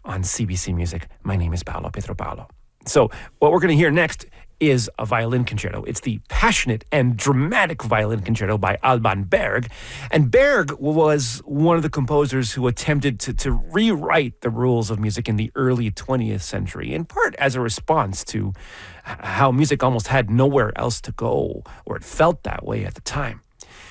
on CBC Music. My name is Paolo Pietropalo. So what we're going to hear next is a violin concerto. It's the passionate and dramatic violin concerto by Alban Berg. And Berg was one of the composers who attempted to rewrite the rules of music in the early 20th century, in part as a response to how music almost had nowhere else to go, or it felt that way at the time.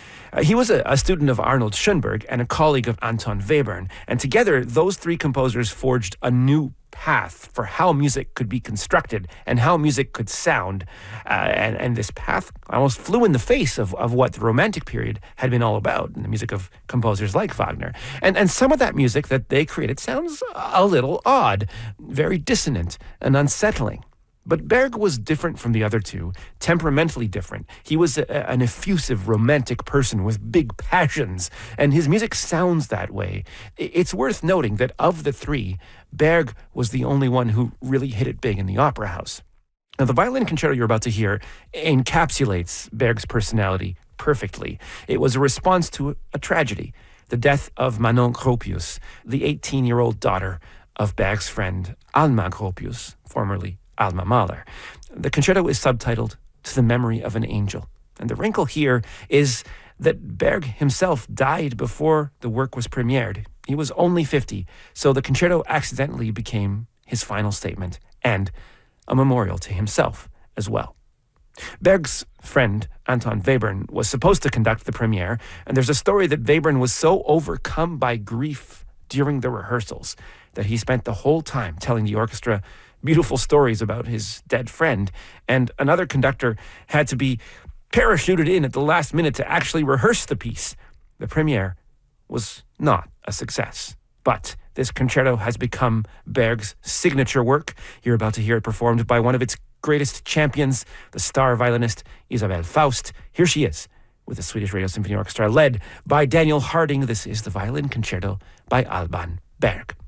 He was a student of Arnold Schoenberg and a colleague of Anton Webern, and together those three composers forged a new path for how music could be constructed and how music could sound. And this path almost flew in the face of what the Romantic period had been all about in the music of composers like Wagner. And some of that music that they created sounds a little odd, very dissonant and unsettling. But Berg was different from the other two, temperamentally different. He was an effusive, romantic person with big passions, and his music sounds that way. It's worth noting that of the three, Berg was the only one who really hit it big in the opera house. Now, the violin concerto you're about to hear encapsulates Berg's personality perfectly. It was a response to a tragedy, the death of Manon Gropius, the 18-year-old daughter of Berg's friend Alma Gropius, formerly Alma Mahler. The concerto is subtitled To the Memory of an Angel. And the wrinkle here is that Berg himself died before the work was premiered. He was only 50, so the concerto accidentally became his final statement and a memorial to himself as well. Berg's friend, Anton Webern, was supposed to conduct the premiere, and there's a story that Webern was so overcome by grief during the rehearsals that he spent the whole time telling the orchestra beautiful stories about his dead friend, and another conductor had to be parachuted in at the last minute to actually rehearse the piece. The premiere was not a success, but this concerto has become Berg's signature work. You're about to hear it performed by one of its greatest champions, the star violinist Isabelle Faust. Here she is with the Swedish Radio Symphony Orchestra, led by Daniel Harding. This is the violin concerto by Alban Berg.